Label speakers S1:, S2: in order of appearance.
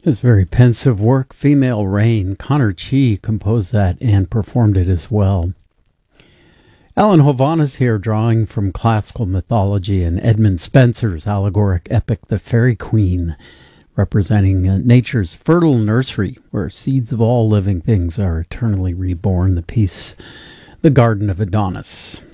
S1: It's very pensive work, Female Rain. Connor Chi composed that and performed it as well. Alan Hovhaness here, drawing from classical mythology and Edmund Spenser's allegoric epic, The Fairy Queen, representing nature's fertile nursery, where seeds of all living things are eternally reborn. The piece, The Garden of Adonis.